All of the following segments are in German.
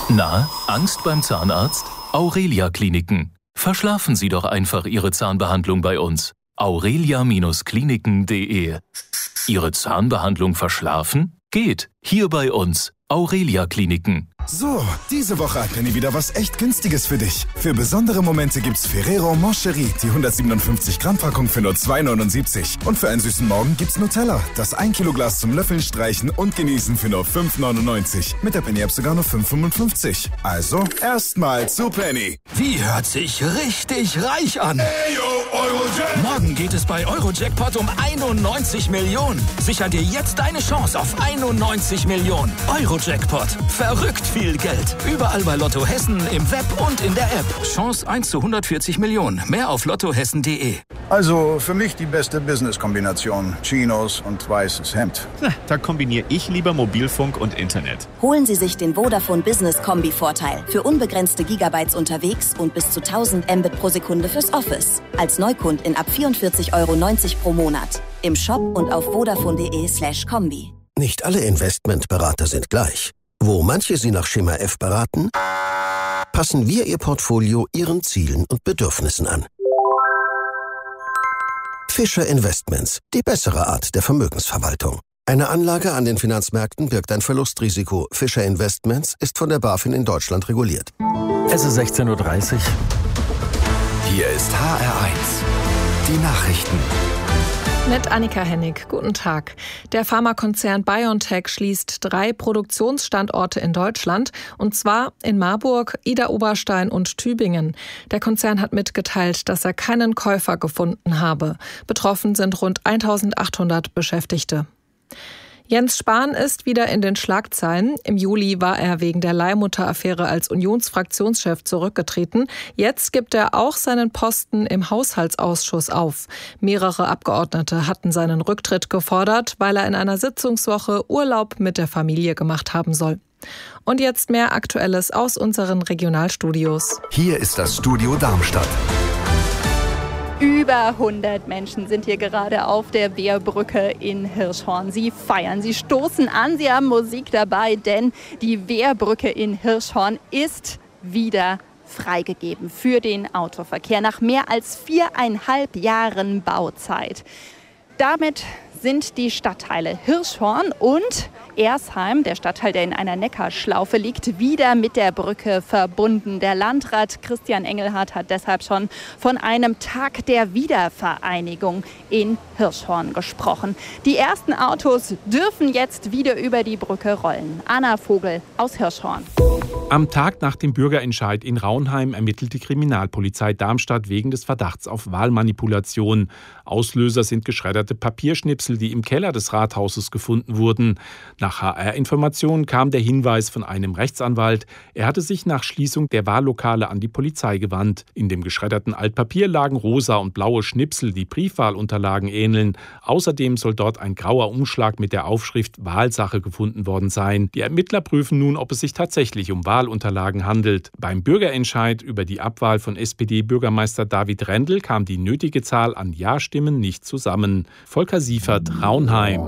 Na, Angst beim Zahnarzt? Aurelia Kliniken. Verschlafen Sie doch einfach Ihre Zahnbehandlung bei uns. aurelia-kliniken.de. Ihre Zahnbehandlung verschlafen? Geht. Hier bei uns. Aurelia Kliniken. So, diese Woche hat Penny wieder was echt Günstiges für dich. Für besondere Momente gibt's Ferrero Moncherie, die 157 Gramm Packung für nur 2,79. Und für einen süßen Morgen gibt's Nutella, das 1 Kilo Glas zum Löffeln, Streichen und Genießen für nur 5,99. Mit der Penny App sogar nur 5,55. Also, erstmal zu Penny. Wie hört sich richtig reich an? Hey, yo, Eurojackpot! Morgen geht es bei Eurojackpot um 91 Millionen. Sicher dir jetzt deine Chance auf 91 Millionen. Eurojackpot. Verrückt viel Geld. Überall bei Lotto Hessen, im Web und in der App. Chance 1 zu 140 Millionen. Mehr auf lottohessen.de. Also für mich die beste Business-Kombination. Chinos und weißes Hemd. Da kombiniere ich lieber Mobilfunk und Internet. Holen Sie sich den Vodafone Business Kombi-Vorteil. Für unbegrenzte Gigabytes unterwegs und bis zu 1000 Mbit pro Sekunde fürs Office. Als Neukundin ab 44,90 € pro Monat. Im Shop und auf vodafone.de/kombi. Nicht alle Investmentberater sind gleich. Wo manche Sie nach Schema F beraten, passen wir Ihr Portfolio Ihren Zielen und Bedürfnissen an. Fischer Investments, die bessere Art der Vermögensverwaltung. Eine Anlage an den Finanzmärkten birgt ein Verlustrisiko. Fischer Investments ist von der BaFin in Deutschland reguliert. Es ist 16:30 Uhr. Hier ist HR1, die Nachrichten. Mit Annika Hennig. Guten Tag. Der Pharmakonzern BioNTech schließt 3 Produktionsstandorte in Deutschland, und zwar in Marburg, Idar-Oberstein und Tübingen. Der Konzern hat mitgeteilt, dass er keinen Käufer gefunden habe. Betroffen sind rund 1800 Beschäftigte. Jens Spahn ist wieder in den Schlagzeilen. Im Juli war er wegen der Leihmutter-Affäre als Unionsfraktionschef zurückgetreten. Jetzt gibt er auch seinen Posten im Haushaltsausschuss auf. Mehrere Abgeordnete hatten seinen Rücktritt gefordert, weil er in einer Sitzungswoche Urlaub mit der Familie gemacht haben soll. Und jetzt mehr Aktuelles aus unseren Regionalstudios. Hier ist das Studio Darmstadt. Über 100 Menschen sind hier gerade auf der Wehrbrücke in Hirschhorn. Sie feiern, sie stoßen an, sie haben Musik dabei, denn die Wehrbrücke in Hirschhorn ist wieder freigegeben für den Autoverkehr nach mehr als 4,5 Jahren Bauzeit. Damit sind die Stadtteile Hirschhorn und Ersheim, der Stadtteil, der in einer Neckarschlaufe liegt, wieder mit der Brücke verbunden. Der Landrat Christian Engelhardt hat deshalb schon von einem Tag der Wiedervereinigung in Hirschhorn gesprochen. Die ersten Autos dürfen jetzt wieder über die Brücke rollen. Anna Vogel aus Hirschhorn. Am Tag nach dem Bürgerentscheid in Raunheim ermittelt die Kriminalpolizei Darmstadt wegen des Verdachts auf Wahlmanipulation. Auslöser sind geschredderte Papierschnipsel, die im Keller des Rathauses gefunden wurden. Nach HR-Informationen kam der Hinweis von einem Rechtsanwalt. Er hatte sich nach Schließung der Wahllokale an die Polizei gewandt. In dem geschredderten Altpapier lagen rosa und blaue Schnipsel, die Briefwahlunterlagen ähneln. Außerdem soll dort ein grauer Umschlag mit der Aufschrift Wahlsache gefunden worden sein. Die Ermittler prüfen nun, ob es sich tatsächlich um Wahlunterlagen handelt. Beim Bürgerentscheid über die Abwahl von SPD-Bürgermeister David Rendel kam die nötige Zahl an Ja-Stimmen nicht zusammen. Volker Siefert, Raunheim.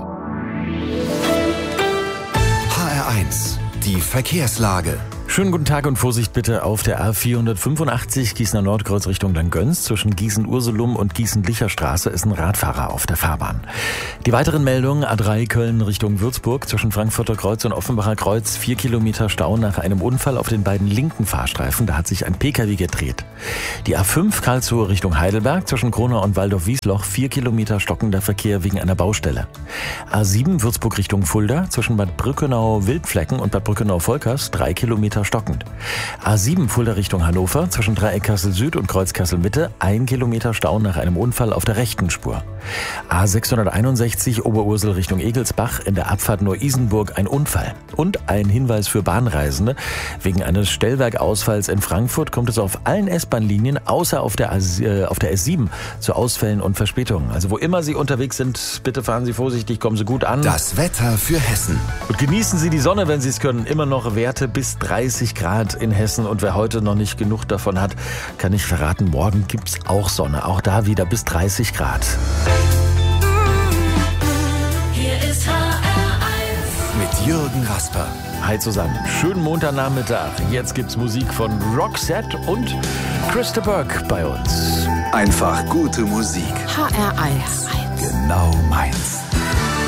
HR1, die Verkehrslage. Schönen guten Tag und Vorsicht bitte auf der A485 Gießener Nordkreuz Richtung Langgöns. Zwischen Gießen-Ursulum und Gießen-Licher-Straße ist ein Radfahrer auf der Fahrbahn. Die weiteren Meldungen: A3 Köln Richtung Würzburg. Zwischen Frankfurter Kreuz und Offenbacher Kreuz 4 Kilometer Stau nach einem Unfall auf den beiden linken Fahrstreifen. Da hat sich ein Pkw gedreht. Die A5 Karlsruhe Richtung Heidelberg. Zwischen Kronau und Waldorf-Wiesloch 4 Kilometer stockender Verkehr wegen einer Baustelle. A7 Würzburg Richtung Fulda. Zwischen Bad Brückenau-Wildflecken und Bad Brückenau-Volkers 3 Kilometer stockend. A7 Fulda Richtung Hannover, zwischen Dreieck Kassel Süd und Kreuz Kassel Mitte, 1 Kilometer Stau nach einem Unfall auf der rechten Spur. A661 Oberursel Richtung Egelsbach, in der Abfahrt Neu-Isenburg ein Unfall. Und ein Hinweis für Bahnreisende: Wegen eines Stellwerkausfalls in Frankfurt kommt es auf allen S-Bahn-Linien außer auf der S7 zu Ausfällen und Verspätungen. Also wo immer Sie unterwegs sind, bitte fahren Sie vorsichtig, kommen Sie gut an. Das Wetter für Hessen. Und genießen Sie die Sonne, wenn Sie es können. Immer noch Werte bis 30 Grad in Hessen. Und wer heute noch nicht genug davon hat, kann ich verraten, morgen gibt's auch Sonne. Auch da wieder bis 30 Grad. Mit Jürgen Rasper. Hi zusammen, schönen Montagnachmittag. Jetzt gibt's Musik von Roxette und Christa Burke bei uns. Einfach gute Musik. HR1. Genau meins.